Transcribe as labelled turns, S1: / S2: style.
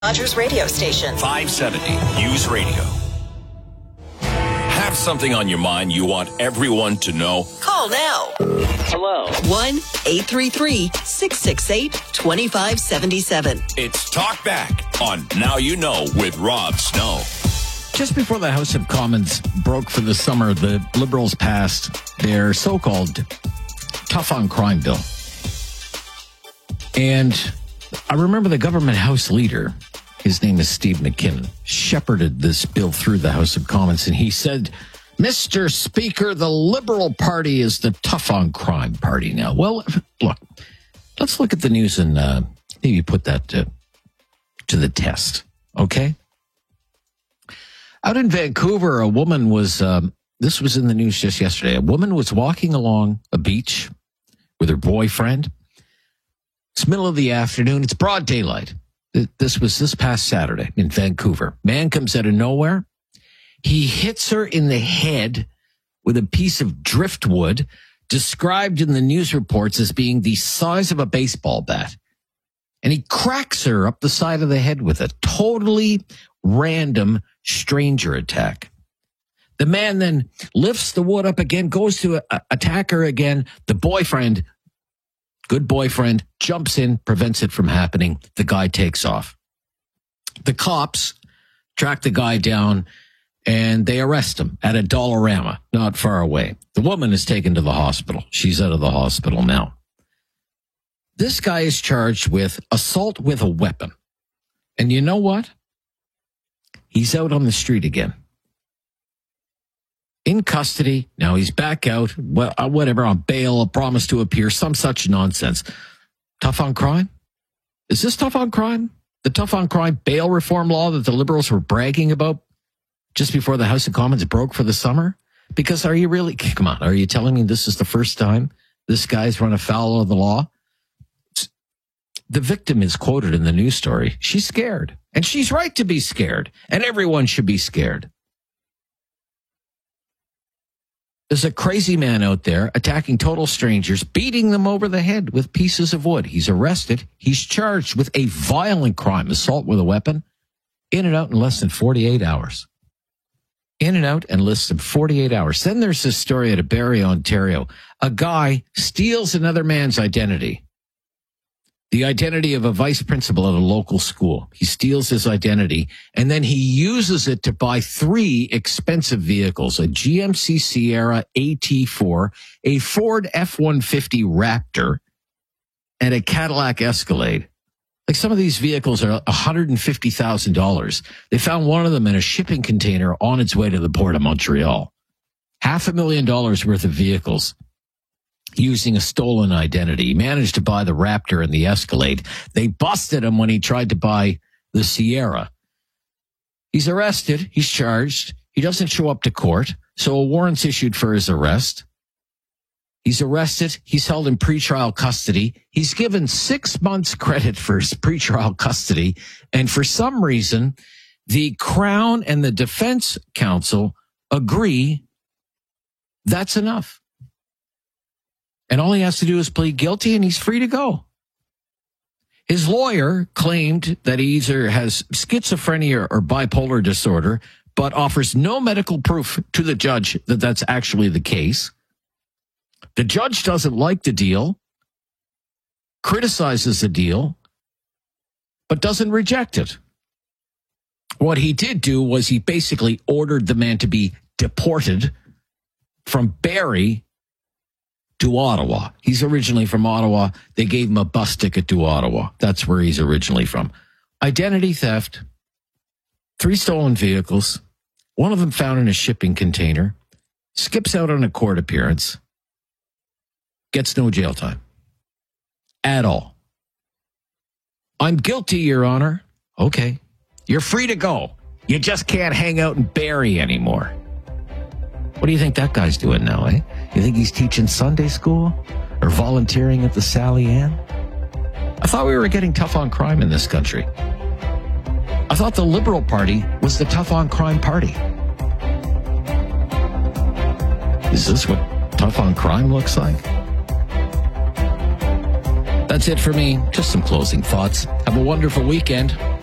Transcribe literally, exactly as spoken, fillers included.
S1: Rogers radio station.
S2: five seventy News Radio. Have something on your mind you want everyone to know?
S1: Call now.
S3: Hello.
S1: one eight three three, six six eight, two five seven seven.
S2: It's Talk Back on Now You Know with Rob Snow.
S4: Just before the House of Commons broke for the summer, the Liberals passed their so-called tough on crime bill. And I remember the government House leader, his name is Steve McKinnon, shepherded this bill through the House of Commons, and he said, Mister Speaker, the Liberal Party is the tough on crime party now. Well, look, let's look at the news and uh, maybe put that to, to the test, okay? Out in Vancouver, a woman was, um, this was in the news just yesterday, a woman was walking along a beach with her boyfriend. It's middle of the afternoon. It's broad daylight. This was this past Saturday in Vancouver. Man comes out of nowhere. He hits her in the head with a piece of driftwood described in the news reports as being the size of a baseball bat. And he cracks her up the side of the head with a totally random stranger attack. The man then lifts the wood up again, goes to a- attack her again. The boyfriend, good boyfriend, jumps in, prevents it from happening. The guy takes off. The cops track the guy down and they arrest him at a Dollarama not far away. The woman is taken to the hospital. She's out of the hospital now. This guy is charged with assault with a weapon. And you know what? He's out on the street again. In custody. Now he's back out. Well, whatever, on bail, a promise to appear, some such nonsense. Tough on crime? Is this tough on crime? The tough on crime bail reform law that the Liberals were bragging about just before the House of Commons broke for the summer? Because are you really, come on, are you telling me this is the first time this guy's run afoul of the law? The victim is quoted in the news story. She's scared. And she's right to be scared. And everyone should be scared. There's a crazy man out there attacking total strangers, beating them over the head with pieces of wood. He's arrested. He's charged with a violent crime, assault with a weapon, in and out in less than forty-eight hours. In and out in less than forty-eight hours. Then there's this story out of Barrie, Ontario. A guy steals another man's identity. The identity of a vice principal at a local school. He steals his identity, and then he uses it to buy three expensive vehicles, a G M C Sierra A T four, a Ford F one fifty Raptor, and a Cadillac Escalade. Like, some of these vehicles are one hundred fifty thousand dollars. They found one of them in a shipping container on its way to the port of Montreal. Half a million dollars worth of vehicles. Using a stolen identity. He managed to buy the Raptor and the Escalade. They busted him when he tried to buy the Sierra. He's arrested. He's charged. He doesn't show up to court, so a warrant's issued for his arrest. He's arrested. He's held in pretrial custody. He's given six months credit for his pretrial custody. And for some reason, the Crown and the Defense Counsel agree that's enough. And all he has to do is plead guilty and he's free to go. His lawyer claimed that he either has schizophrenia or bipolar disorder, but offers no medical proof to the judge that that's actually the case. The judge doesn't like the deal, criticizes the deal, but doesn't reject it. What he did do was he basically ordered the man to be deported from Barrie to Ottawa. He's originally from Ottawa. They gave him a bus ticket to Ottawa. That's where he's originally from. Identity theft, three stolen vehicles, one of them found in a shipping container, skips out on a court appearance, gets no jail time at all. I'm guilty, Your Honor. Okay. You're free to go. You just can't hang out in Barrie anymore. What do you think that guy's doing now, eh? You think he's teaching Sunday school or volunteering at the Sally Ann? I thought we were getting tough on crime in this country. I thought the Liberal Party was the tough on crime party. Is this what tough on crime looks like? That's it for me. Just some closing thoughts. Have a wonderful weekend.